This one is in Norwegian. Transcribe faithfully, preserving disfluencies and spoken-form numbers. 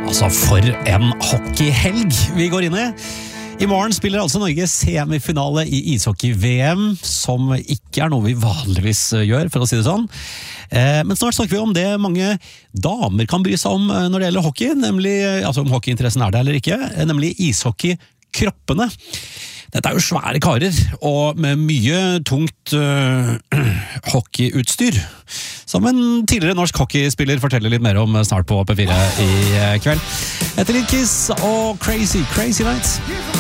Altså, for en hockeyhelg vi går inn i. I morgen spiller altså Norge semifinale i ishockey-V M, som ikke er noe vi vanligvis gjør, for å si det sånn. Men snart snakker vi om det mange damer kan bry seg om når det gjelder hockey, nemlig, altså om hockeyinteressen er det eller ikke, nemlig ishockey-kroppene. Dette er jo svære karer, og med mye tungt uh, hockeyutstyr, som en tidligere norsk hockeyspiller forteller litt mer om snart på P fire i kveld. Etter litt Kiss og Crazy, Crazy Nights.